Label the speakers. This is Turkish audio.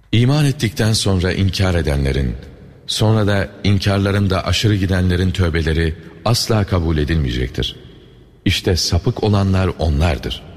Speaker 1: İman ettikten sonra inkar edenlerin, sonra da inkarlarında aşırı gidenlerin tövbeleri asla kabul edilmeyecektir. İşte sapık olanlar onlardır.